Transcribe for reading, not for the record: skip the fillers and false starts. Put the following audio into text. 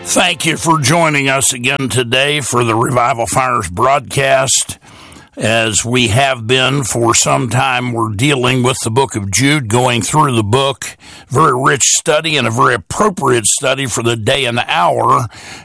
Thank you for joining us again today for the Revival Fires broadcast. As we have been for some time, we're dealing with the book of Jude, going through the book. Very rich study and a very appropriate study for the day and the hour.